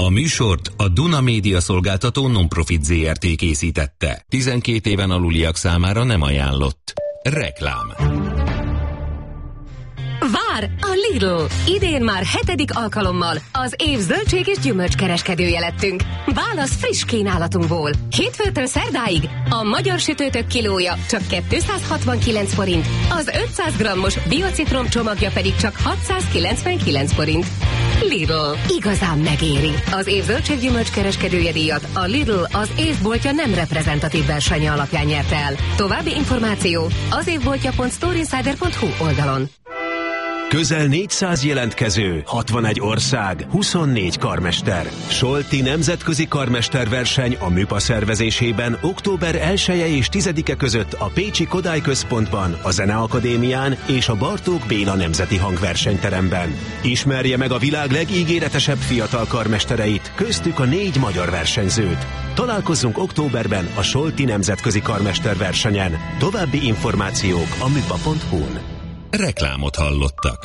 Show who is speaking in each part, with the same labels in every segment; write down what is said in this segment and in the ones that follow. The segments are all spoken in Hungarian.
Speaker 1: A műsort a Duna Média Szolgáltató Non-Profit Zrt. Készítette. 12 éven aluliak számára nem ajánlott. Reklám.
Speaker 2: Vár a Lidl! Idén már 7. alkalommal az év zöldség és gyümölcskereskedője lettünk. Válasz friss kínálatunkból. Hétfőtől szerdáig a magyar sütőtök kilója csak 269 forint, az 500 grammos biocitrom csomagja pedig csak 699 forint. Lidl. Igazán megéri. Az év zöldség gyümölcskereskedője díjat a Lidl az évboltja nem reprezentatív versenye alapján nyerte el. További információ az évboltja.storeinsider.hu oldalon.
Speaker 3: Közel 400 jelentkező, 61 ország, 24 karmester. Solti nemzetközi karmesterverseny a MÜPA szervezésében október 1-e és 10-e között a Pécsi Kodály Központban, a Zeneakadémián és a Bartók Béla Nemzeti Hangversenyteremben. Ismerje meg a világ legígéretesebb fiatal karmestereit, köztük a 4 magyar versenyzőt. Találkozzunk októberben a Solti nemzetközi karmesterversenyen. További információk a müpa.hu-n.
Speaker 1: Reklámot hallottak.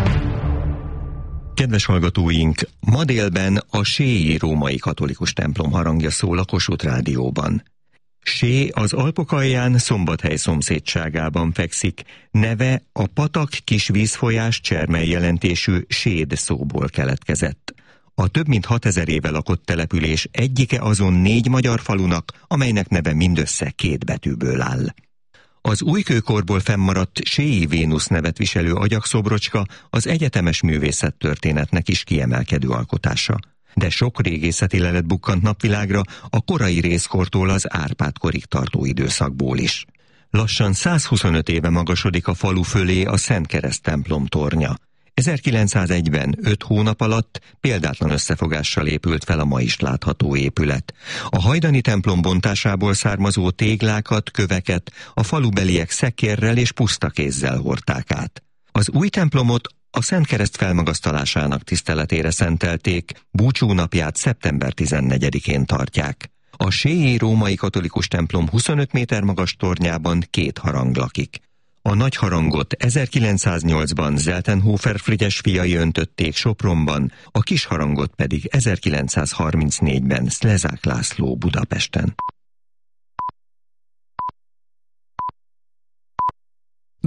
Speaker 4: Kedves hallgatóink, ma délben a Sélyi római katolikus templom harangja szól a Kossuth Rádióban. Sé az Alpok alján, Szombathely szomszédságában fekszik, neve a patak kis vízfolyás csermely jelentésű séd szóból keletkezett. A több mint 6000 éve lakott település egyike azon 4 magyar falunak, amelynek neve mindössze 2 betűből áll. Az újkőkorból fennmaradt Sélyi Vénusz nevet viselő agyakszobrocska az egyetemes művészettörténetnek is kiemelkedő alkotása. De sok régészeti lelet bukkant napvilágra a korai rézkortól az Árpád-korig tartó időszakból is. Lassan 125 éve magasodik a falu fölé a Szent Kereszt templom tornya. 1901-ben 5 hónap alatt példátlan összefogással épült fel a ma is látható épület. A hajdani templom bontásából származó téglákat, köveket a falubeliek szekérrel és puszta kézzel hordták át. Az új templomot a Szent Kereszt felmagasztalásának tiszteletére szentelték, búcsúnapját szeptember 14-én tartják. A Sélyi római katolikus templom 25 méter magas tornyában 2 harang lakik. A nagy harangot 1908-ban Zeltenhofer Frigyes fiai öntötték Sopronban, a kis harangot pedig 1934-ben Szlezák László Budapesten.